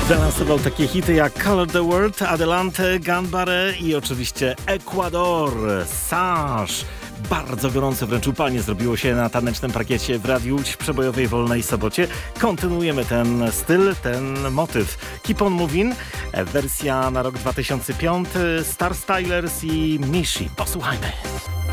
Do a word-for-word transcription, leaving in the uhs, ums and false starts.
Zalansował takie hity jak Color the World, Adelante, Ganbare i oczywiście Ecuador, Sange. Bardzo gorąco, wręcz upalnie zrobiło się na tanecznym parkiecie w Radiu Łódź w przebojowej Wolnej Sobocie. Kontynuujemy ten styl, ten motyw. Keep on Moving, wersja na rok dwa tysiące piąty, Star Stylers i Mishi. Posłuchajmy.